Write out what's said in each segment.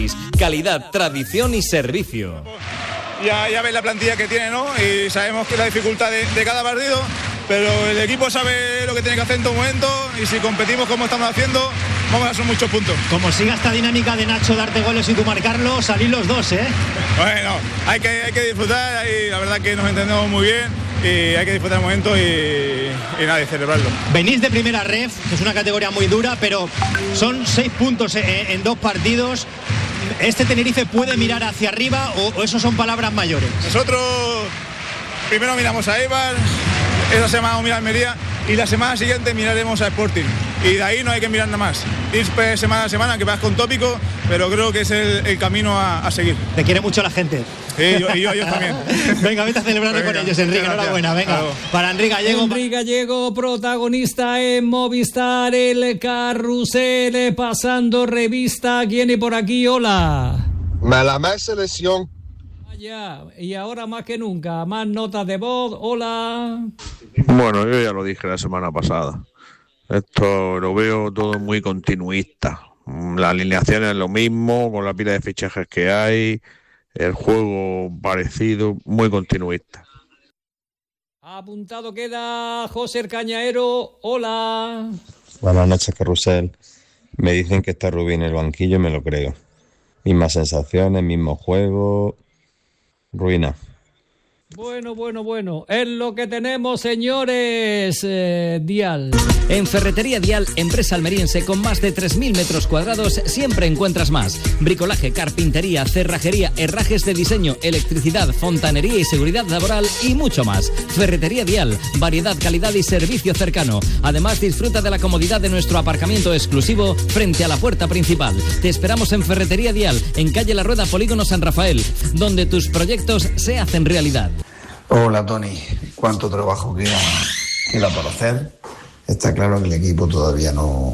Calidad, tradición y servicio. Ya veis la plantilla que tiene, ¿no? Y sabemos que la dificultad de cada partido, pero el equipo sabe lo que tiene que hacer en todo momento y si competimos como estamos haciendo, vamos a hacer muchos puntos. Como siga esta dinámica de Nacho darte goles y tú marcarlo, salís los dos, ¿eh? Bueno, hay que disfrutar y la verdad que nos entendemos muy bien y hay que disfrutar el momento y nada, y celebrarlo. Venís de primera ref, que es una categoría muy dura, pero son 6 puntos en 2 partidos. ¿Este Tenerife puede mirar hacia arriba o eso son palabras mayores? Nosotros primero miramos a Eibar, esa semana vamos a mirar a Almería y la semana siguiente miraremos a Sporting. Y de ahí no hay que mirar nada más. Ir semana a semana, que vas con tópico, pero creo que es el camino a seguir. Te quiere mucho la gente. Sí, yo también. Venga, vete a celebrarlo con ellos, Enrique. Enhorabuena, venga. Claro. Para Enrique Gallego. Enrique Gallego, protagonista en Movistar, el carrusel, pasando revista. ¿Quién hay por aquí? Hola. Malamé selección. Ya, y ahora más que nunca, más notas de voz. Hola. Bueno, yo ya lo dije la semana pasada. Esto lo veo todo muy continuista. La alineación es lo mismo, con la pila de fichajes que hay, el juego parecido, muy continuista. Apuntado queda José Cañaero. Hola. Buenas noches, carrusel. Me dicen que está Rubí en el banquillo y me lo creo. Mismas sensaciones, mismo juego. Ruina. Bueno. Es lo que tenemos, señores. Dial. En Ferretería Dial, empresa almeriense con más de 3.000 metros cuadrados, siempre encuentras más. Bricolaje, carpintería, cerrajería, herrajes de diseño, electricidad, fontanería y seguridad laboral y mucho más. Ferretería Dial, variedad, calidad y servicio cercano. Además, disfruta de la comodidad de nuestro aparcamiento exclusivo frente a la puerta principal. Te esperamos en Ferretería Dial, en calle La Rueda, Polígono San Rafael, donde tus proyectos se hacen realidad. Hola, Tony. ¿Cuánto trabajo queda por hacer? Está claro que el equipo todavía no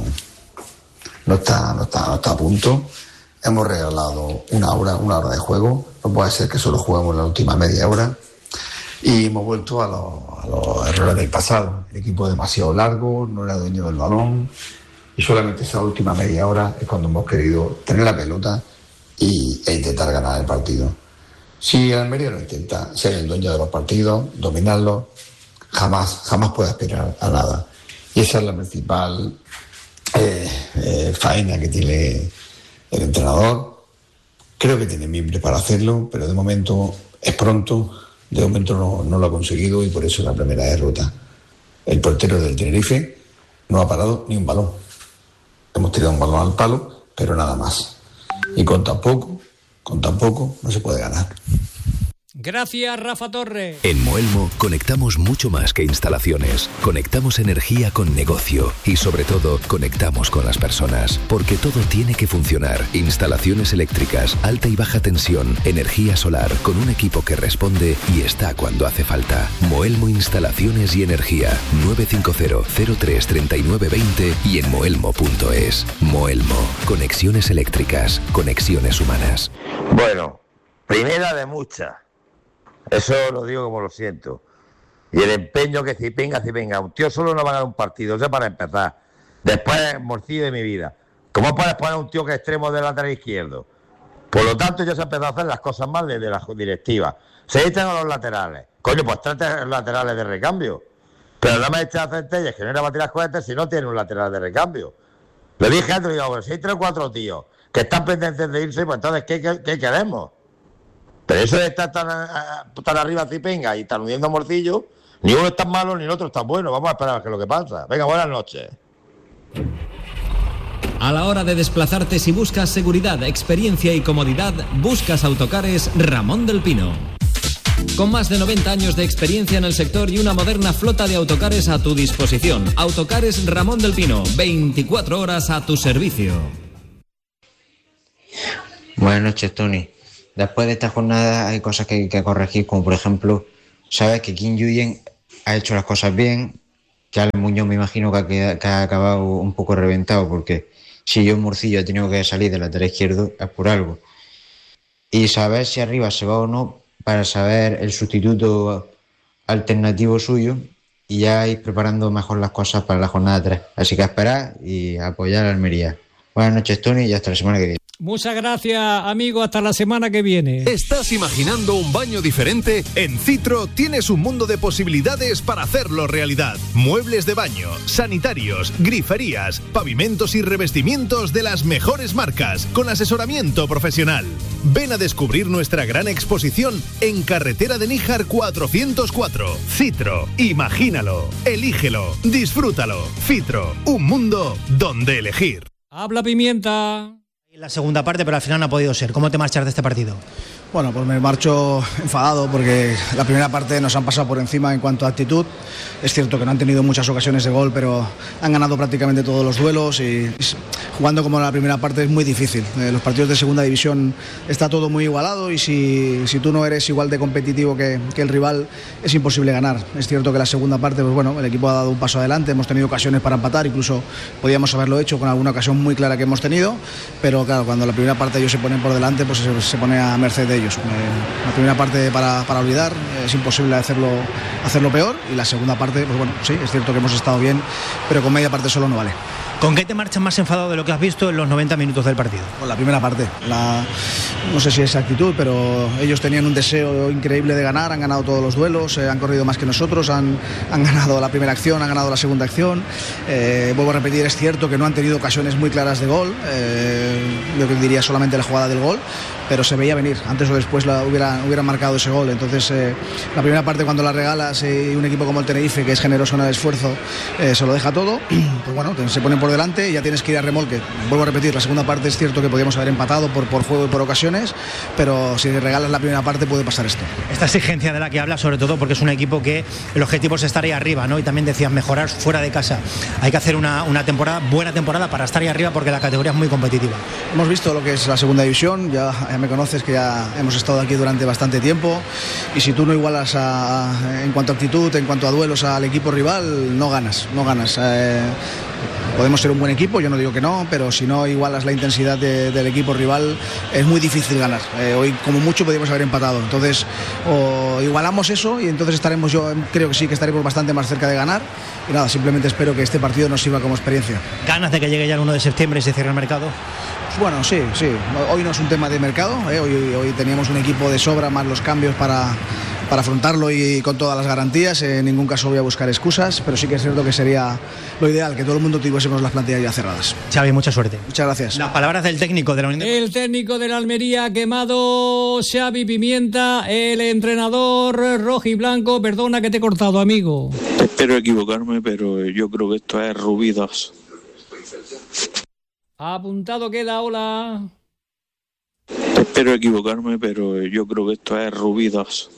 está a punto. Hemos regalado una hora de juego. No puede ser que solo juguemos la última media hora. Y hemos vuelto a los errores del pasado. El equipo es demasiado largo, no era dueño del balón. Y solamente esa última media hora es cuando hemos querido tener la pelota e intentar ganar el partido. Si el Almería lo intenta, ser el dueño de los partidos, dominarlos, jamás puede aspirar a nada. Y esa es la principal faena que tiene el entrenador. Creo que tiene mimbre para hacerlo, pero de momento es pronto. De momento no lo ha conseguido y por eso es la primera derrota. El portero del Tenerife no ha parado ni un balón. Hemos tirado un balón al palo, pero nada más. Y con tan poco no se puede ganar. Gracias, Rafa Torre. En Moelmo conectamos mucho más que instalaciones. Conectamos energía con negocio y sobre todo conectamos con las personas. Porque todo tiene que funcionar. Instalaciones eléctricas, alta y baja tensión, energía solar, con un equipo que responde y está cuando hace falta. Moelmo Instalaciones y Energía. 950-03-3920 y en moelmo.es. Moelmo. Conexiones eléctricas. Conexiones humanas. Bueno, primera de muchas. Eso lo digo como lo siento. Y el empeño que Zipenga. Un tío solo no va a ganar un partido, eso para empezar. Después, morcillo de mi vida. ¿Cómo puedes poner a un tío que es extremo del lateral izquierdo? Por lo tanto, ya se empezó a hacer las cosas mal desde la directiva. Se echan a los laterales. Coño, pues trate los laterales de recambio. Pero no me eches a hacer Telles, que no era para tirar cohetes si no tiene un lateral de recambio. Lo dije antes, digo, bueno, si hay 3 o 4 tíos que están pendientes de irse, pues entonces, ¿qué queremos? Pero eso de estar tan arriba Zipenga y tan hundiendo Morcillo, ni uno es tan malo ni el otro es tan bueno. Vamos a esperar a ver qué es lo que pasa. Venga, buenas noches. A la hora de desplazarte, si buscas seguridad, experiencia y comodidad, buscas Autocares Ramón del Pino. Con más de 90 años de experiencia en el sector y una moderna flota de autocares a tu disposición. Autocares Ramón del Pino, 24 horas a tu servicio. Buenas noches, Tony. Después de esta jornada hay cosas que hay que corregir, como por ejemplo, sabes que Kim Yuyen ha hecho las cosas bien, que Alex Muñoz me imagino que ha acabado un poco reventado, porque si John Morcillo ha tenido que salir del lateral izquierdo es por algo. Y saber si arriba se va o no, para saber el sustituto alternativo suyo, y ya ir preparando mejor las cosas para la jornada 3. Así que a esperar y a apoyar a Almería. Buenas noches, Tony, y hasta la semana que viene. Muchas gracias, amigo. Hasta la semana que viene. ¿Estás imaginando un baño diferente? En Citro tienes un mundo de posibilidades para hacerlo realidad. Muebles de baño, sanitarios, griferías, pavimentos y revestimientos de las mejores marcas, con asesoramiento profesional. Ven a descubrir nuestra gran exposición en Carretera de Níjar 404. Citro, imagínalo, elígelo, disfrútalo. Citro, un mundo donde elegir. Habla Pimienta. En la segunda parte, pero al final no ha podido ser. ¿Cómo te marchas de este partido? Bueno, pues me marcho enfadado porque la primera parte nos han pasado por encima en cuanto a actitud. Es cierto que no han tenido muchas ocasiones de gol, pero han ganado prácticamente todos los duelos y jugando como en la primera parte es muy difícil. Los partidos de segunda división está todo muy igualado y si tú no eres igual de competitivo que el rival es imposible ganar. Es cierto que la segunda parte, pues bueno, el equipo ha dado un paso adelante, hemos tenido ocasiones para empatar, incluso podíamos haberlo hecho con alguna ocasión muy clara que hemos tenido, pero claro, cuando la primera parte ellos se ponen por delante, pues se pone a merced de ellos. La primera parte para olvidar, es imposible hacerlo peor, y la segunda parte, pues bueno, sí, es cierto que hemos estado bien, pero con media parte solo no vale. ¿Con qué te marchas más enfadado de lo que has visto en los 90 minutos del partido? Con la primera parte. No sé si es actitud, pero ellos tenían un deseo increíble de ganar, han ganado todos los duelos, han corrido más que nosotros, han ganado la primera acción, han ganado la segunda acción. Vuelvo a repetir, es cierto que no han tenido ocasiones muy claras de gol, yo diría solamente la jugada del gol, pero se veía venir, antes o después hubieran marcado ese gol. Entonces la primera parte, cuando la regalas y un equipo como el Tenerife, que es generoso en el esfuerzo, se lo deja todo, pues bueno, se ponen por delante y ya tienes que ir a remolque. Vuelvo a repetir, la segunda parte es cierto que podíamos haber empatado por juego y por ocasiones, pero si regalas la primera parte puede pasar esto. Esta exigencia de la que hablas, sobre todo porque es un equipo que el objetivo es estar ahí arriba, ¿no? Y también decías mejorar fuera de casa. Hay que hacer una buena temporada para estar ahí arriba, porque la categoría es muy competitiva. Hemos visto lo que es la segunda división, ya me conoces, que ya hemos estado aquí durante bastante tiempo, y si tú no igualas en cuanto a actitud, en cuanto a duelos al equipo rival, no ganas. Podemos ser un buen equipo, yo no digo que no, pero si no igualas la intensidad del equipo rival, es muy difícil ganar. Hoy como mucho podríamos haber empatado, entonces o igualamos eso y entonces yo creo que sí que estaremos bastante más cerca de ganar, y nada, simplemente espero que este partido nos sirva como experiencia. ¿Ganas de que llegue ya el 1 de septiembre y se cierre el mercado? Bueno, sí, hoy no es un tema de mercado, hoy teníamos un equipo de sobra, más los cambios para afrontarlo y con todas las garantías. En ningún caso voy a buscar excusas, pero sí que es cierto que sería lo ideal, que todo el mundo tuviésemos las plantillas ya cerradas. Xavi, mucha suerte. Muchas gracias. Las palabras del técnico de la Unión El técnico de la Almería quemado, Xavi Pimienta, el entrenador rojiblanco. Perdona que te he cortado, amigo. Espero equivocarme, pero yo creo que esto es Rubí 2. Apuntado queda, hola. Espero equivocarme, pero yo creo que esto es Rubí 2.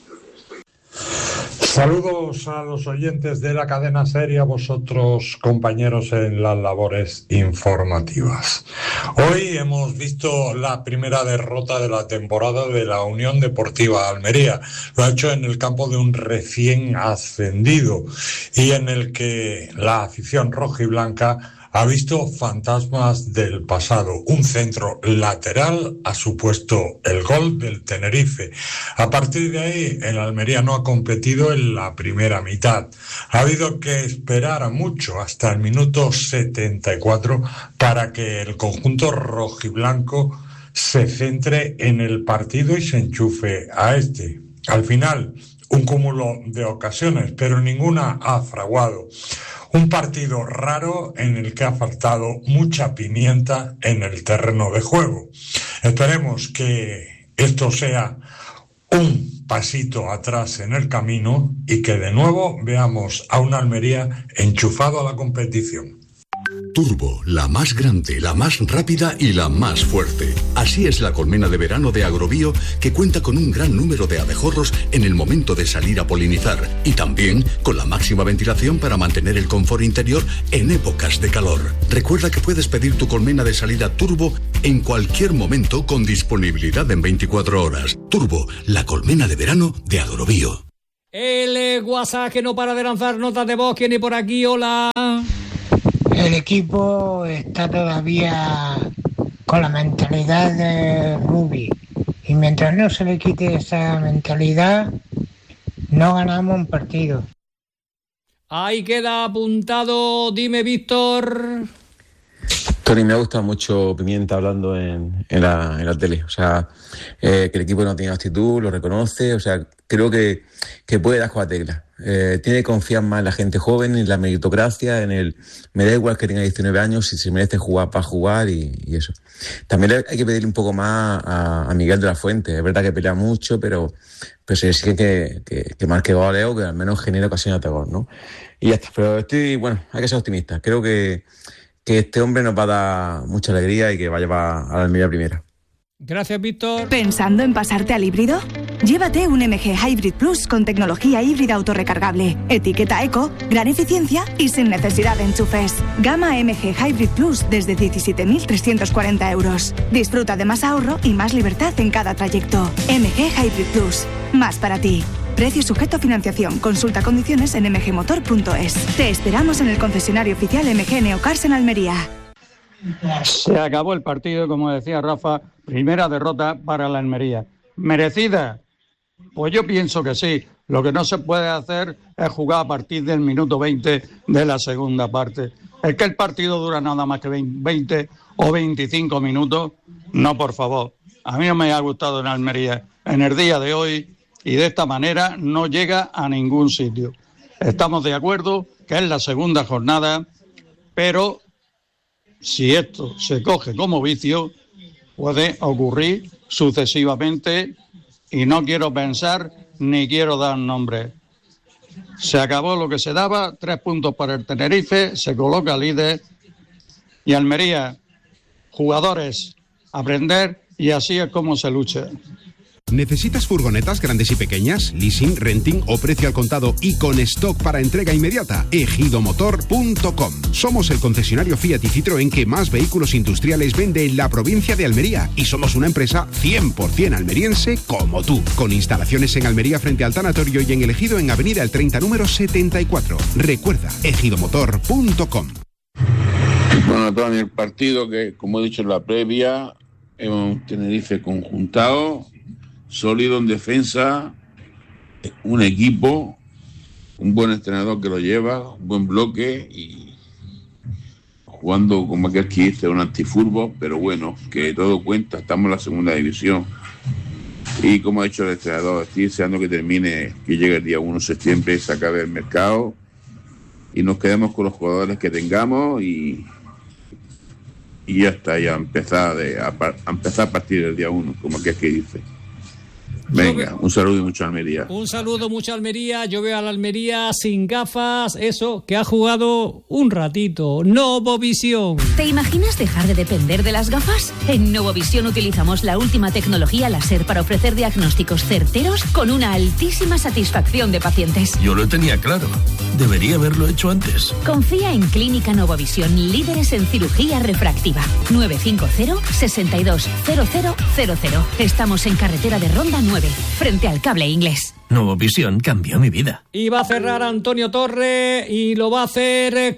Saludos a los oyentes de la cadena SER, a vosotros, compañeros en las labores informativas. Hoy hemos visto la primera derrota de la temporada de la Unión Deportiva Almería. Lo ha hecho en el campo de un recién ascendido y en el que la afición rojiblanca ha visto fantasmas del pasado. Un centro lateral ha supuesto el gol del Tenerife. A partir de ahí, el Almería no ha competido en la primera mitad. Ha habido que esperar mucho, hasta el minuto 74, para que el conjunto rojiblanco se centre en el partido y se enchufe a este. Al final, un cúmulo de ocasiones, pero ninguna ha fraguado. Un partido raro en el que ha faltado mucha pimienta en el terreno de juego. Esperemos que esto sea un pasito atrás en el camino y que de nuevo veamos a una Almería enchufado a la competición. Turbo, la más grande, la más rápida y la más fuerte. Así es la colmena de verano de Agrobio, que cuenta con un gran número de abejorros en el momento de salir a polinizar y también con la máxima ventilación para mantener el confort interior en épocas de calor. Recuerda que puedes pedir tu colmena de salida Turbo en cualquier momento con disponibilidad en 24 horas. Turbo, la colmena de verano de Agrobio. El WhatsApp que no para de lanzar notas de voz. ¿Quién hay por aquí? Hola. El equipo está todavía con la mentalidad de Rubí, y mientras no se le quite esa mentalidad, no ganamos un partido. Ahí queda apuntado. Dime, Víctor. Tony, me ha gustado mucho Pimienta hablando en la tele. O sea, que el equipo no tiene actitud, lo reconoce. O sea, creo que puede dar con la tecla. Tiene que confiar más en la gente joven, en la meritocracia, me da igual que tenga 19 años, si se merece jugar para jugar y eso. También hay que pedirle un poco más a Miguel de la Fuente. Es verdad que pelea mucho, pero se exige que marque goles o que al menos genere ocasiones de gol, ¿no? Y ya está. Pero hay que ser optimista. Creo que este hombre nos va a dar mucha alegría y que va a llevar a la Almería primera. Gracias, Víctor. ¿Pensando en pasarte al híbrido? Llévate un MG Hybrid Plus con tecnología híbrida autorrecargable, etiqueta eco, gran eficiencia y sin necesidad de enchufes. Gama MG Hybrid Plus desde 17.340 euros. Disfruta de más ahorro y más libertad en cada trayecto. MG Hybrid Plus. Más para ti. Precio sujeto a financiación. Consulta condiciones en mgmotor.es. Te esperamos en el concesionario oficial MG Neocars en Almería. Se acabó el partido, como decía Rafa, primera derrota para la Almería. ¿Merecida? Pues yo pienso que sí. Lo que no se puede hacer es jugar a partir del minuto 20 de la segunda parte. Es que el partido dura nada más que 20 o 25 minutos. No, por favor. A mí no me ha gustado en Almería. En el día de hoy y de esta manera no llega a ningún sitio. Estamos de acuerdo que es la segunda jornada, pero si esto se coge como vicio, puede ocurrir sucesivamente y no quiero pensar ni quiero dar nombres. Se acabó lo que se daba, 3 puntos para el Tenerife, se coloca líder y Almería, jugadores, aprender y así es como se lucha. ¿Necesitas furgonetas grandes y pequeñas, leasing, renting o precio al contado y con stock para entrega inmediata? ejidomotor.com. Somos el concesionario Fiat y Citroën que más vehículos industriales vende en la provincia de Almería y somos una empresa 100% almeriense como tú, con instalaciones en Almería frente al tanatorio y en El Ejido en Avenida El 30 número 74. Recuerda, ejidomotor.com. Bueno, Tony, el partido que, como he dicho en la previa, hemos Tenerife conjuntado, sólido en defensa, un equipo, un buen entrenador que lo lleva, un buen bloque y jugando como aquel que dice un antifútbol, pero bueno, que todo cuenta, estamos en la segunda división y como ha dicho el entrenador, estoy deseando que termine, que llegue el día 1 de septiembre, se acabe el mercado y nos quedemos con los jugadores que tengamos y ya está, ya empezar a partir del día 1, como aquel que dice. Venga, un saludo y mucha Almería. Un saludo, mucha Almería. Yo veo a la Almería sin gafas, eso, que ha jugado un ratito. Novovisión. ¿Te imaginas dejar de depender de las gafas? En Novovisión utilizamos la última tecnología láser para ofrecer diagnósticos certeros con una altísima satisfacción de pacientes. Yo lo tenía claro. Debería haberlo hecho antes. Confía en Clínica Novovisión, líderes en cirugía refractiva. 950 62 0000. Estamos en carretera de Ronda 9, frente al Cable Inglés. Novovisión cambió mi vida. Y va a cerrar Antonio Torre y lo va a hacer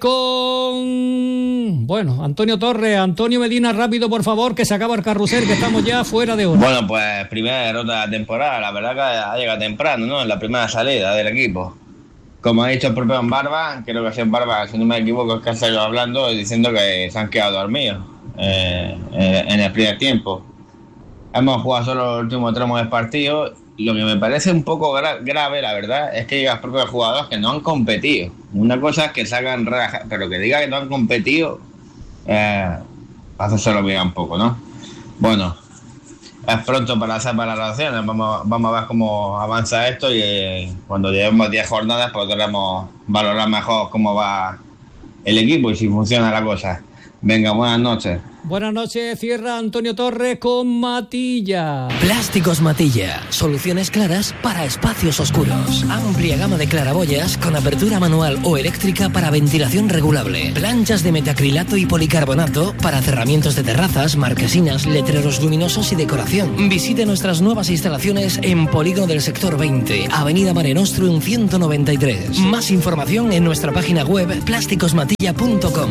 con... Bueno, Antonio Torre, Antonio Medina, rápido por favor, que se acaba el carrusel, que estamos ya fuera de hora. Bueno, pues primera derrota de la temporada, la verdad que ha llegado temprano, ¿no? En la primera salida del equipo. Como ha dicho el propio Barba, creo que ha sido Barba, si no me equivoco, es que ha salido hablando diciendo que se han quedado dormidos en el primer tiempo. Hemos jugado solo el último tramo del partido. Lo que me parece un poco grave, la verdad, es que digan los propios jugadores que no han competido. Una cosa es que salgan rajas, pero que diga que no han competido, hacérselo mirar un poco, ¿no? Bueno, es pronto para hacer valoraciones. Vamos a ver cómo avanza esto y cuando llevemos 10 jornadas podremos valorar mejor cómo va el equipo y si funciona la cosa. Venga, buenas noches. Buenas noches, cierra Antonio Torres con Matilla. Plásticos Matilla, soluciones claras para espacios oscuros. Amplia gama de claraboyas con apertura manual o eléctrica para ventilación regulable. Planchas de metacrilato y policarbonato para cerramientos de terrazas, marquesinas, letreros luminosos y decoración. Visite nuestras nuevas instalaciones en Polígono del Sector 20, Avenida Mare Nostrum 193. Más información en nuestra página web plásticosmatilla.com.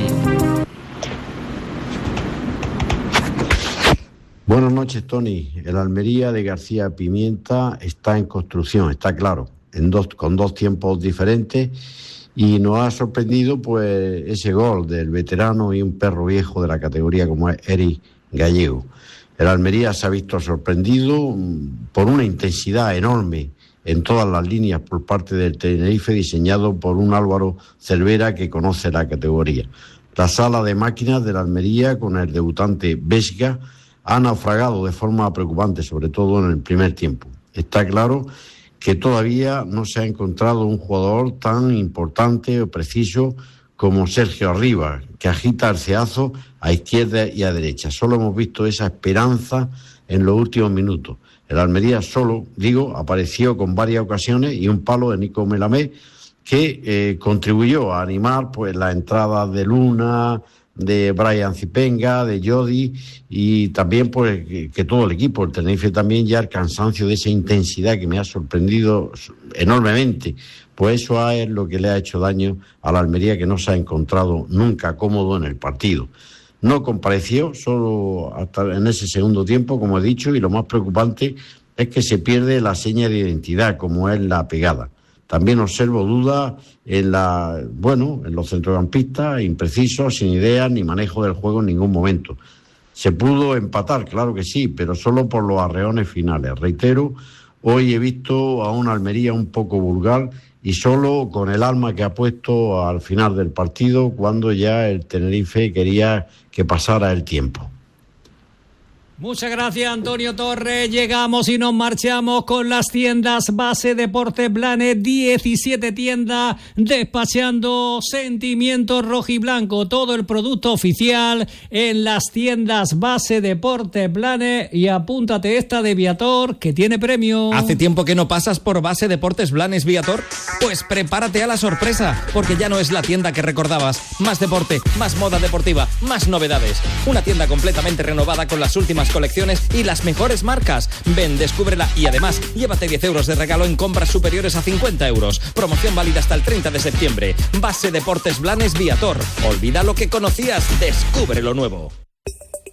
Buenas noches, Tony. El Almería de García Pimienta está en construcción, está claro, con dos tiempos diferentes y nos ha sorprendido pues ese gol del veterano y un perro viejo de la categoría como es Eric Gallego. El Almería se ha visto sorprendido por una intensidad enorme en todas las líneas por parte del Tenerife, diseñado por un Álvaro Cervera que conoce la categoría. La sala de máquinas de la Almería con el debutante Vesga ha naufragado de forma preocupante, sobre todo en el primer tiempo. Está claro que todavía no se ha encontrado un jugador tan importante o preciso como Sergio Arribas, que agita el ceazo a izquierda y a derecha. Solo hemos visto esa esperanza en los últimos minutos. El Almería solo, apareció con varias ocasiones y un palo de Nico Melamé que contribuyó a animar pues la entrada de Luna, de Brian Zipenga, de Jody y también pues que todo el equipo, el Tenerife también, ya el cansancio de esa intensidad que me ha sorprendido enormemente. Pues eso es lo que le ha hecho daño a la Almería, que no se ha encontrado nunca cómodo en el partido. No compareció solo hasta en ese segundo tiempo, como he dicho, y lo más preocupante es que se pierde la seña de identidad, como es la pegada. También observo dudas en los centrocampistas, imprecisos, sin ideas ni manejo del juego en ningún momento. Se pudo empatar, claro que sí, pero solo por los arreones finales. Reitero, hoy he visto a una Almería un poco vulgar y solo con el alma que ha puesto al final del partido, cuando ya el Tenerife quería que pasara el tiempo. Muchas gracias, Antonio Torres. Llegamos y nos marchamos con las tiendas Base Deportes Blanes. 17 tiendas despachando sentimientos rojiblanco. Todo el producto oficial en las tiendas Base Deportes Blanes. Y apúntate esta de Viator, que tiene premio. ¿Hace tiempo que no pasas por Base Deportes Blanes Viator? Pues prepárate a la sorpresa, porque ya no es la tienda que recordabas. Más deporte, más moda deportiva, más novedades. Una tienda completamente renovada con las últimas colecciones y las mejores marcas. Ven, descúbrela y además llévate 10 euros de regalo en compras superiores a 50 euros. Promoción válida hasta el 30 de septiembre. Base Deportes Blanes Viator. Olvida lo que conocías, descubre lo nuevo.